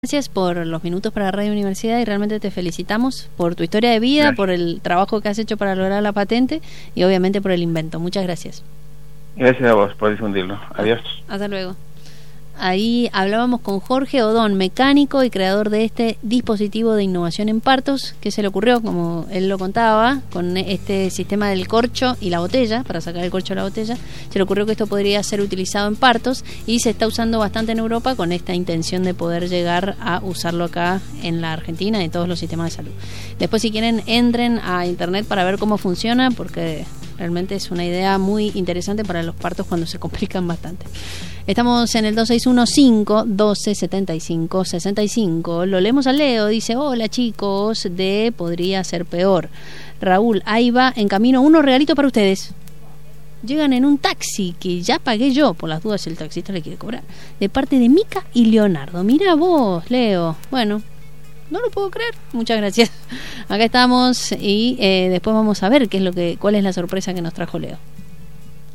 Gracias por los minutos para Radio Universidad y realmente te felicitamos por tu historia de vida, Gracias. por el trabajo que has hecho para lograr la patente y obviamente por el invento. Muchas gracias. Gracias a vos por difundirlo. Adiós. Hasta luego. Ahí hablábamos con Jorge Odón, mecánico y creador de este dispositivo de innovación en partos, que se le ocurrió, como él lo contaba, con este sistema del corcho y la botella, para sacar el corcho de la botella. Se le ocurrió que esto podría ser utilizado en partos y se está usando bastante en Europa con esta intención de poder llegar a usarlo acá en la Argentina y en todos los sistemas de salud. Después, si quieren, entren a internet para ver cómo funciona, porque realmente es una idea muy interesante para los partos cuando se complican bastante. Estamos en el 2615-1275-65. Lo leemos a Leo, dice: hola chicos, de Podría Ser Peor. Raúl, ahí va en camino unos regalitos para ustedes. Llegan en un taxi que ya pagué yo, por las dudas el taxista le quiere cobrar, de parte de Mica y Leonardo. Mira vos, Leo. Bueno, no lo puedo creer. Muchas gracias. Acá estamos y después vamos a ver cuál es la sorpresa que nos trajo Leo.